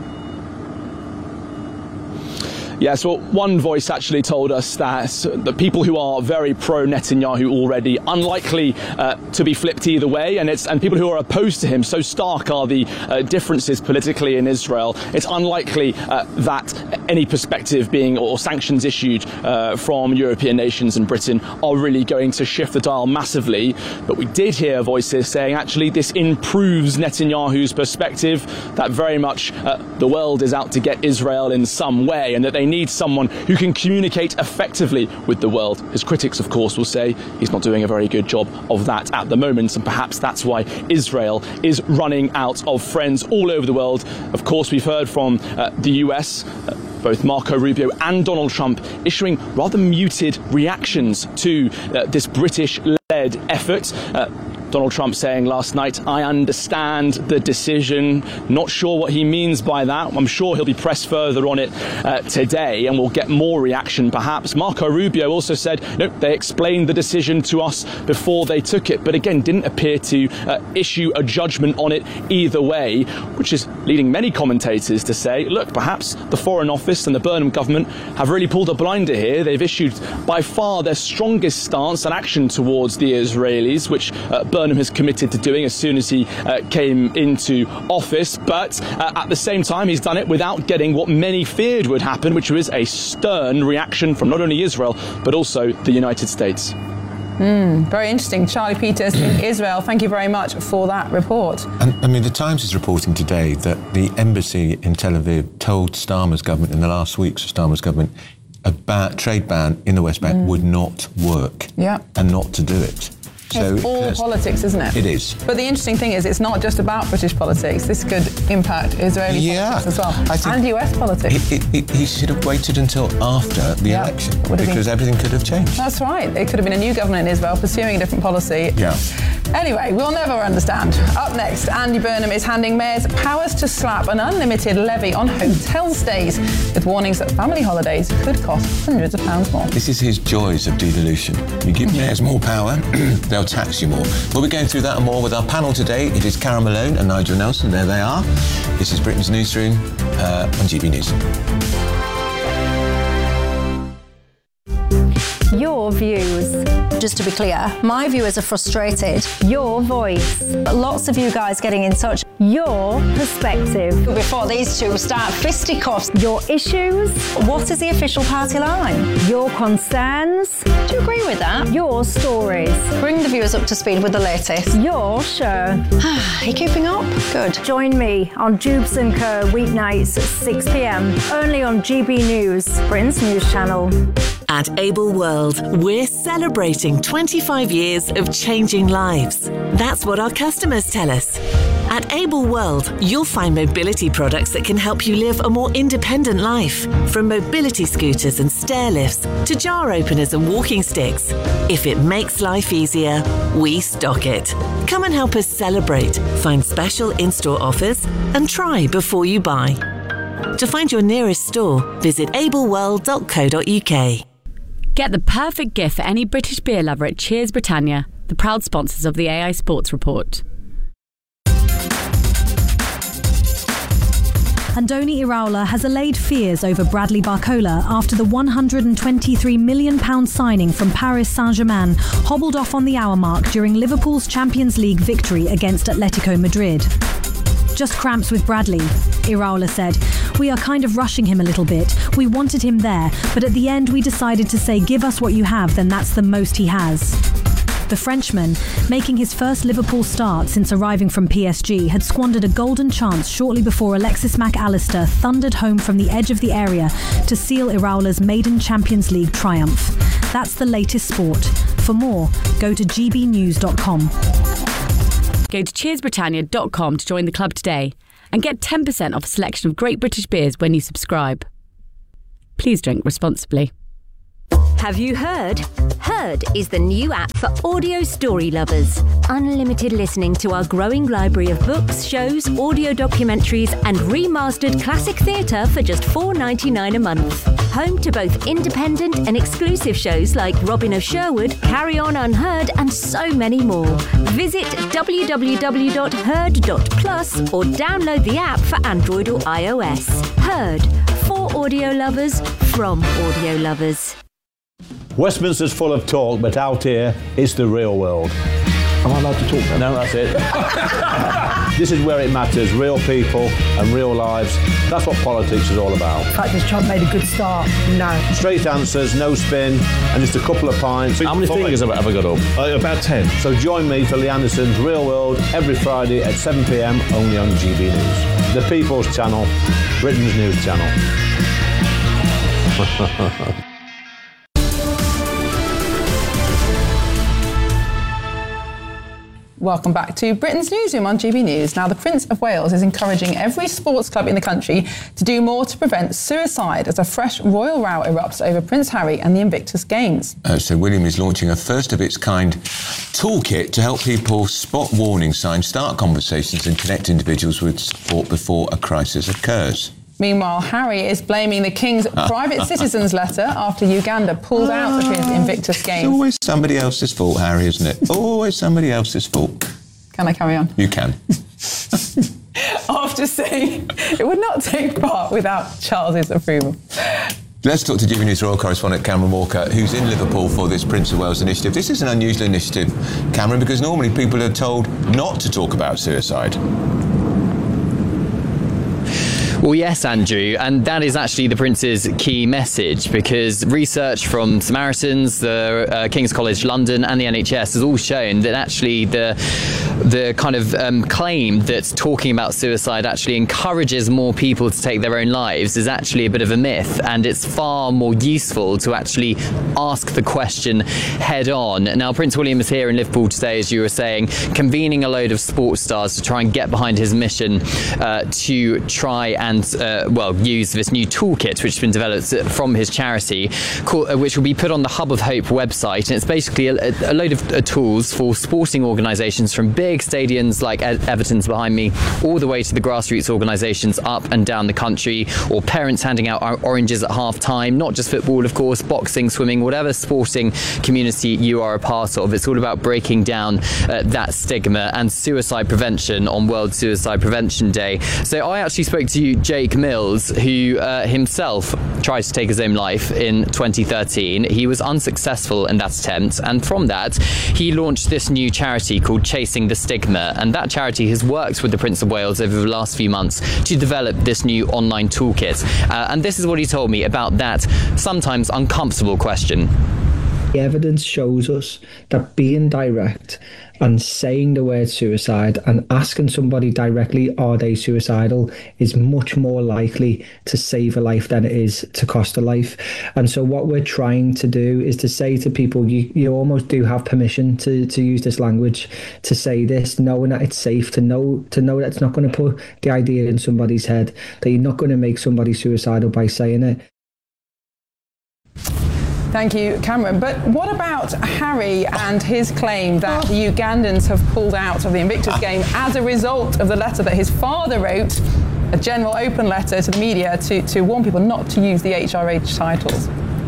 Yes, well, one voice actually told us that the people who are very pro-Netanyahu already, unlikely uh, to be flipped either way, and it's and people who are opposed to him, so stark are the uh, differences politically in Israel, it's unlikely uh, that any perspective being or sanctions issued uh, from European nations and Britain are really going to shift the dial massively. But we did hear voices saying actually this improves Netanyahu's perspective, that very much uh, the world is out to get Israel in some way, and that they need someone who can communicate effectively with the world. His critics, of course, will say he's not doing a very good job of that at the moment, and perhaps that's why Israel is running out of friends all over the world. Of course, we've heard from uh, the U S, uh, both Marco Rubio and Donald Trump issuing rather muted reactions to uh, this British-led effort. Uh, Donald Trump saying last night, I understand the decision. Not sure what he means by that. I'm sure he'll be pressed further on it uh, today, and we'll get more reaction perhaps. Marco Rubio also said, no, they explained the decision to us before they took it, but again, didn't appear to uh, issue a judgment on it either way, which is leading many commentators to say, look, perhaps the Foreign Office and the Burnham government have really pulled a blinder here. They've issued by far their strongest stance and action towards the Israelis, which uh, Burnham has committed to doing as soon as he uh, came into office, but uh, at the same time he's done it without getting what many feared would happen, which was a stern reaction from not only Israel but also the United States. Mm, very interesting. Charlie Peters in Israel, thank you very much for that report. And I mean, the Times is reporting today that the embassy in Tel Aviv told Starmer's government in the last weeks of Starmer's government a ba- trade ban in the West Bank mm. would not work, yeah. and not to do it. So it's all yes, politics, isn't it? It is. But the interesting thing is, it's not just about British politics. This could impact Israeli yeah, politics as well, and U S politics. He, he, he should have waited until after the yeah. election, because been, everything could have changed. That's right. It could have been a new government in Israel pursuing a different policy. Yeah. Anyway, we'll never understand. Up next, Andy Burnham is handing mayors powers to slap an unlimited levy on hotel stays, with warnings that family holidays could cost hundreds of pounds more. This is his joys of devolution. You give mayors more power, they'll tax you more. We'll be going through that and more with our panel today. It is Karen Malone and Nigel Nelson. There they are. This is Britain's Newsroom uh, on G B News. Your views. Just to be clear, my viewers are frustrated. Your voice. Lots of you guys getting in touch. Your perspective. Before these two start fisticuffs. Your issues. What is the official party line? Your concerns. Do you agree with that? Your stories. Bring the viewers up to speed with the latest. Your show. Are you keeping up? Good. Join me on Jubes and Co. weeknights at six p.m. only on G B News, Britain's news channel. At Able World, we're celebrating twenty-five years of changing lives. That's what our customers tell us. At Able World, you'll find mobility products that can help you live a more independent life. From mobility scooters and stair lifts to jar openers and walking sticks. If it makes life easier, we stock it. Come and help us celebrate, find special in-store offers, and try before you buy. To find your nearest store, visit able world dot co dot uk. Get the perfect gift for any British beer lover at Cheers Britannia, the proud sponsors of the A I Sports Report. Andoni Iraola has allayed fears over Bradley Barcola after the one hundred twenty-three million pounds signing from Paris Saint-Germain hobbled off on the hour mark during Liverpool's Champions League victory against Atletico Madrid. Just cramps with Bradley, Iraola said. We are kind of rushing him a little bit. We wanted him there, but at the end we decided to say give us what you have, then that's the most he has. The Frenchman, making his first Liverpool start since arriving from P S G, had squandered a golden chance shortly before Alexis Mac Allister thundered home from the edge of the area to seal Iraola's maiden Champions League triumph. That's the latest sport. For more, go to g b news dot com. Go to cheers britannia dot com to join the club today and get ten percent off a selection of great British beers when you subscribe. Please drink responsibly. Have you heard? Heard is the new app for audio story lovers. Unlimited listening to our growing library of books, shows, audio documentaries and remastered classic theatre for just four dollars ninety-nine a month. Home to both independent and exclusive shows like Robin of Sherwood, Carry On Unheard and so many more. Visit w w w dot heard dot plus or download the app for Android or iOS. Heard, for audio lovers, from audio lovers. Westminster's full of talk, but out here, it's the real world. Am I allowed to talk now? No, that's it. This is where it matters, real people and real lives. That's what politics is all about. In fact, has Trump made a good start? No. Straight answers, no spin, and just a couple of pints. How many fingers have I ever got up? Uh, about ten. So join me for Lee Anderson's Real World every Friday at seven p m only on G B News. The People's Channel, Britain's news channel. Welcome back to Britain's Newsroom on G B News. Now, the Prince of Wales is encouraging every sports club in the country to do more to prevent suicide as a fresh royal row erupts over Prince Harry and the Invictus Games. Uh, so William is launching a first-of-its-kind toolkit to help people spot warning signs, start conversations and connect individuals with support before a crisis occurs. Meanwhile, Harry is blaming the King's private citizens letter after Uganda pulled out of his Invictus Games. It's always somebody else's fault, Harry, isn't it? Always somebody else's fault. Can I carry on? You can. After saying it would not take part without Charles's approval. Let's talk to G B News Royal correspondent Cameron Walker, who's in Liverpool for this Prince of Wales initiative. This is an unusual initiative, Cameron, because normally people are told not to talk about suicide. Well, yes, Andrew, and that is actually the Prince's key message, because research from Samaritans, the uh, King's College London and the N H S has all shown that actually the the kind of um, claim that talking about suicide actually encourages more people to take their own lives is actually a bit of a myth, and it's far more useful to actually ask the question head on. Now, Prince William is here in Liverpool today, as you were saying, convening a load of sports stars to try and get behind his mission uh, to try and And, uh, well, use this new toolkit which has been developed from his charity, called, uh, which will be put on the Hub of Hope website. And it's basically a, a load of uh, tools for sporting organisations from big stadiums like Everton's behind me, all the way to the grassroots organisations up and down the country, or parents handing out oranges at half time, not just football, of course, boxing, swimming, whatever sporting community you are a part of. It's all about breaking down uh, that stigma and suicide prevention on World Suicide Prevention Day. So I actually spoke to you, Jake Mills, who uh, himself tried to take his own life in twenty thirteen. He was unsuccessful in that attempt, and from that he launched this new charity called Chasing the Stigma, and that charity has worked with the Prince of Wales over the last few months to develop this new online toolkit. Uh, and this is what he told me about that sometimes uncomfortable question. The evidence shows us that being direct and saying the word suicide and asking somebody directly, are they suicidal, is much more likely to save a life than it is to cost a life. And so what we're trying to do is to say to people, you, you almost do have permission to, to use this language, to say this, knowing that it's safe, to know to know that it's not going to put the idea in somebody's head, that you're not going to make somebody suicidal by saying it. Thank you, Cameron. But what about Harry and his claim that the Ugandans have pulled out of the Invictus Game as a result of the letter that his father wrote a general open letter to the media to, to warn people not to use the H R H titles.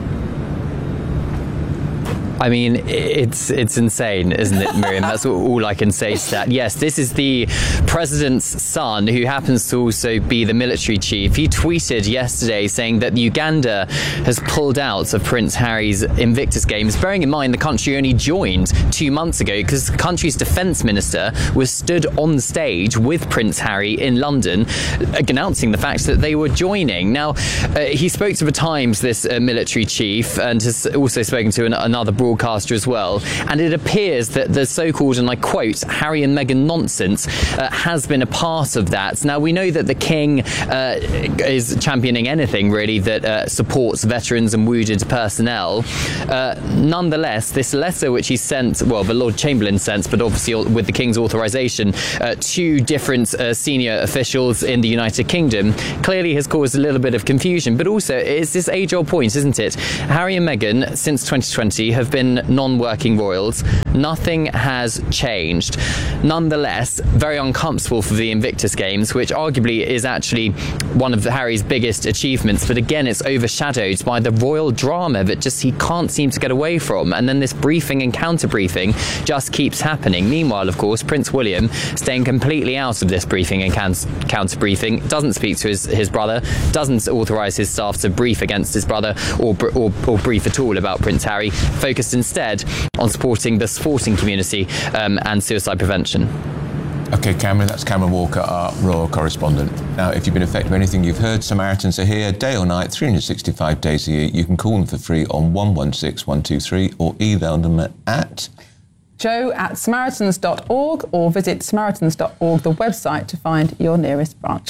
I mean, it's it's insane, isn't it, Miriam? That's all I can say to that. Yes, this is the president's son, who happens to also be the military chief. He tweeted yesterday saying that Uganda has pulled out of Prince Harry's Invictus Games, bearing in mind the country only joined two months ago because the country's defence minister was stood on stage with Prince Harry in London announcing the fact that they were joining. Now, uh, he spoke to the Times, this uh, military chief, and has also spoken to an, another broadcaster as well, and it appears that the so-called, and I quote, Harry and Meghan nonsense uh, has been a part of that. Now, we know that the King uh, is championing anything really that uh, supports veterans and wounded personnel. Uh, nonetheless, this letter which he sent, well, the Lord Chamberlain sent, but obviously with the King's authorisation, uh, to different uh, senior officials in the United Kingdom, clearly has caused a little bit of confusion. But also, it's this age-old point, isn't it? Harry and Meghan, since twenty twenty, have been non-working royals. Nothing has changed. Nonetheless, very uncomfortable for the Invictus Games, which arguably is actually one of Harry's biggest achievements. But again, it's overshadowed by the royal drama that just he can't seem to get away from. And then this briefing and counter-briefing just keeps happening. Meanwhile, of course, Prince William staying completely out of this briefing and counter-briefing, doesn't speak to his, his brother, doesn't authorise his staff to brief against his brother or, or, or brief at all about Prince Harry, focused instead on supporting the sporting community um, and suicide prevention. OK, Cameron, that's Cameron Walker, our royal correspondent. Now, if you've been affected by anything you've heard, Samaritans are here day or night, three hundred sixty-five days a year. You can call them for free on one one six one two three or email them at joe at samaritans dot org or visit samaritans dot org, the website, to find your nearest branch.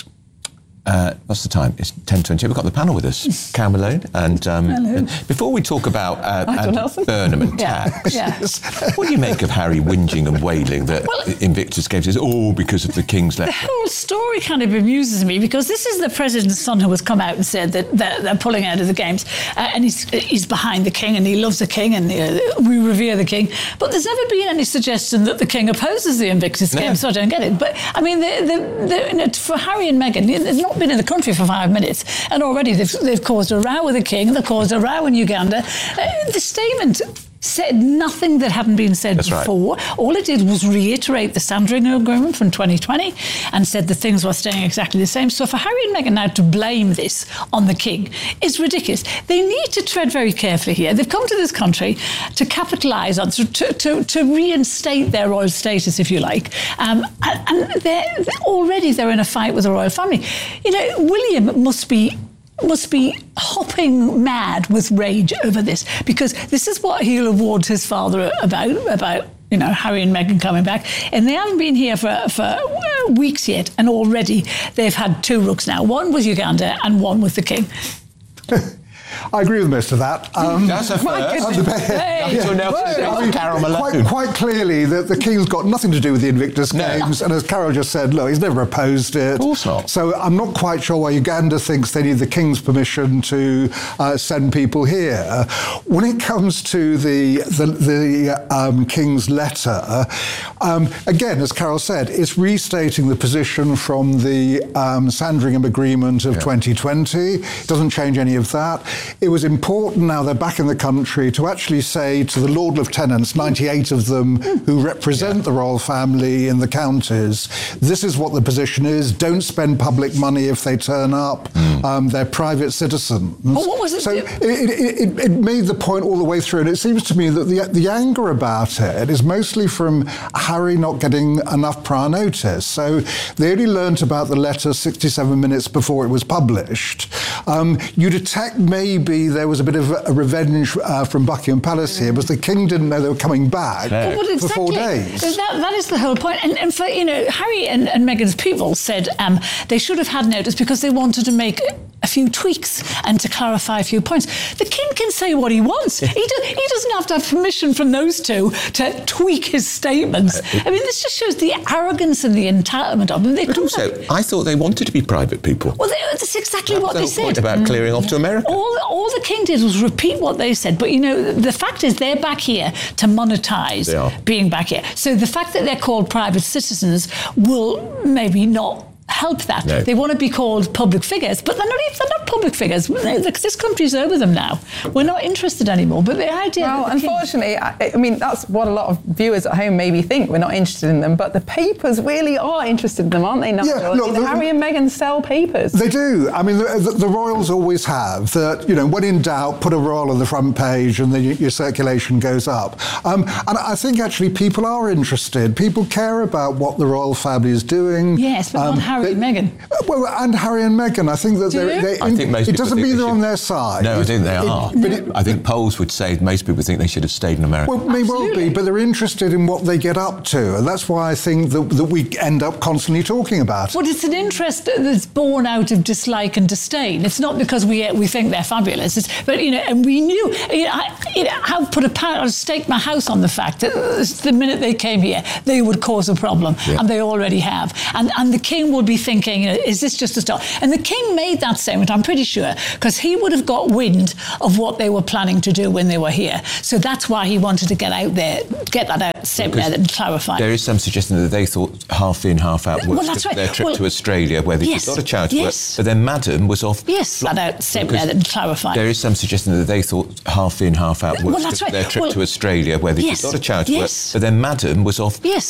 Uh, what's the time? It's ten twenty. We've got the panel with us, Carol Malone. And um, Hello. before we talk about uh, Andy Burnham and Yeah, tax, yeah. what do you make of Harry whinging and wailing that Well, Invictus Games is all because of the King's letter? The whole story kind of amuses me because this is the president's son who has come out and said that they're, they're pulling out of the games, uh, and he's he's behind the King and he loves the King and uh, we revere the King. But there's never been any suggestion that the King opposes the Invictus No. Games, so I don't get it. But I mean, the, the, the, you know, for Harry and Meghan, they've not been in the country for five minutes, and already they've, they've caused a row with the King. They've caused a row in Uganda. Uh, the statement said nothing that hadn't been said That's right. before. All it did was reiterate the Sandringham Agreement from twenty twenty and said that things were staying exactly the same. So for Harry and Meghan now to blame this on the King is ridiculous. They need to tread very carefully here. They've come to this country to capitalise on, to, to, to reinstate their royal status, if you like. Um, and and they're, they're already they're in a fight with the royal family. You know, William must be must be hopping mad with rage over this, because this is what he'll have warned his father about, about you know, Harry and Meghan coming back. And they haven't been here for, for weeks yet, and already they've had two rooks now, one with Uganda and one with the King. I agree with most of that. Um, That's a My first. goodness. Hey. Until Nelson Whoa. said, I mean, Carol Malone. quite, quite clearly that the King's got nothing to do with the Invictus No. Games, and as Carol just said, look, he's never opposed it. Of course not. So I'm not quite sure why Uganda thinks they need the King's permission to uh, send people here. When it comes to the the, the um, King's letter, um, again, as Carol said, it's restating the position from the um, Sandringham Agreement of Yeah. twenty twenty. It doesn't change any of that. It was important, now they're back in the country, to actually say to the Lord Lieutenants, ninety-eight of them who represent yeah. the royal family in the counties, this is what the position is. Don't spend public money if they turn up. Mm. Um, they're private citizens. Well, what was it? So it, it, it, it made the point all the way through, and it seems to me that the, the anger about it is mostly from Harry not getting enough prior notice. So they only learnt about the letter sixty-seven minutes before it was published. Um, you detect maybe there was a bit of a revenge uh, from Buckingham Palace here, because the King didn't know they were coming back Well, well, for four exactly. days. That, that is the whole point. And, and for, you know, Harry and, and Meghan's people said um, they should have had notice because they wanted to make a few tweaks and to clarify a few points. The King can say what he wants. He, do, he doesn't have to have permission from those two to tweak his statements. I mean, this just shows the arrogance and the entitlement of them. They But also, have, I thought they wanted to be private people. well, they, that's exactly That what was they the whole said. point about clearing off to America. All, all the King did was repeat what they said. But, you know, the fact is they're back here to monetise They are. being back here. So the fact that they're called private citizens will maybe not help that. No. They want to be called public figures, but they're not even they're not public figures. This country's over them now. We're not interested anymore. But the idea well, that the unfortunately, King... I, I mean, that's what a lot of viewers at home maybe think. We're not interested in them, but the papers really are interested in them, aren't they, Nigel? Yeah, look, I mean, the, Harry and Meghan sell papers. They do. I mean, the, the, the royals always have that, you know, when in doubt, put a royal on the front page and then your, your circulation goes up. Um, and I think actually people are interested. People care about what the royal family is doing. Yes, but um, not Harry and Meghan. Well, and Harry and Meghan, I think that Do they're, you? they're I think most it doesn't think mean they're they on their side. No, I think they it, are. It, but it, I think polls would say most people think they should have stayed in America. Well, may well be, but they're interested in what they get up to, and that's why I think that, that we end up constantly talking about it. Well, it's an interest that's born out of dislike and disdain. It's not because we we think they're fabulous, it's, but you know, and we knew. You know, I, you know, I've put a pound, I've staked my house on the fact that the minute they came here, they would cause a problem, yeah. and they already have. And and the King would be thinking, you know, is this just a start? And the King made that statement, I'm pretty sure, because he would have got wind of what they were planning to do when they were here. So that's why he wanted to get out there, get that out, statement out and clarify. There is some suggestion that they thought half in, half out well, was that's right. their trip well, to Australia, where they yes, did a lot of charity yes. work, but then Madam was off. Yes, flat out statement out and clarify. There is some suggestion that they thought half in, half out was well, that's right. their trip well, to Australia, where they yes, did a lot of charity yes. work, but then Madam was off. Yes.